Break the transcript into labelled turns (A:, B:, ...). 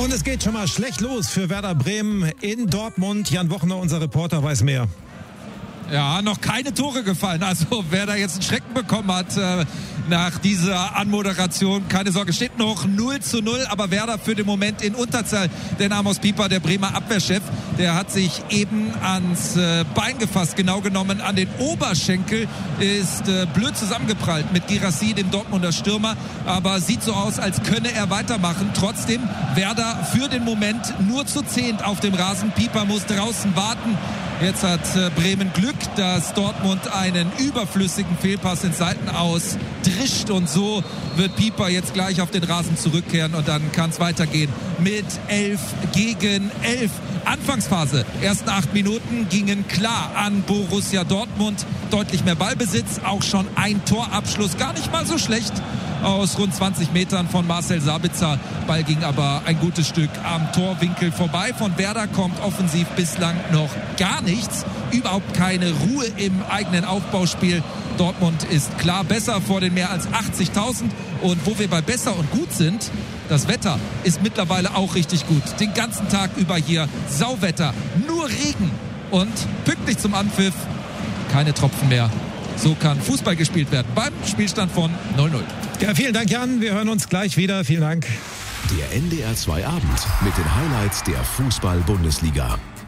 A: Und es geht schon mal schlecht los für Werder Bremen in Dortmund. Jan Wochner, unser Reporter, weiß mehr.
B: Ja, noch keine Tore gefallen. Also wer da jetzt einen Schrecken bekommen hat nach dieser Anmoderation, keine Sorge, steht noch 0:0, aber Werder für den Moment in Unterzahl. Denn Amos Pieper, der Bremer Abwehrchef, der hat sich eben ans Bein gefasst, genau genommen an den Oberschenkel, ist blöd zusammengeprallt mit Guirassy, dem Dortmunder Stürmer, aber sieht so aus, als könne er weitermachen. Trotzdem Werder für den Moment nur zu 10 auf dem Rasen. Pieper muss draußen warten. Jetzt hat Bremen Glück, dass Dortmund einen überflüssigen Fehlpass ins Seitenaus drischt und so wird Pieper jetzt gleich auf den Rasen zurückkehren und dann kann es weitergehen mit 11:11. Anfangsphase, ersten 8 Minuten gingen klar an Borussia Dortmund, deutlich mehr Ballbesitz, auch schon ein Torabschluss, gar nicht mal so schlecht aus rund 20 Metern von Marcel Sabitzer. Ball ging aber ein gutes Stück am Torwinkel vorbei. Von Werder kommt offensiv bislang noch gar nichts. Überhaupt keine Ruhe im eigenen Aufbauspiel. Dortmund ist klar besser vor den mehr als 80.000. Und wo wir bei besser und gut sind, das Wetter ist mittlerweile auch richtig gut. Den ganzen Tag über hier Sauwetter, nur Regen und pünktlich zum Anpfiff keine Tropfen mehr. So kann Fußball gespielt werden beim Spielstand von 0:0.
A: Ja, vielen Dank, Jan. Wir hören uns gleich wieder. Vielen Dank.
C: Der NDR 2 Abend mit den Highlights der Fußball-Bundesliga.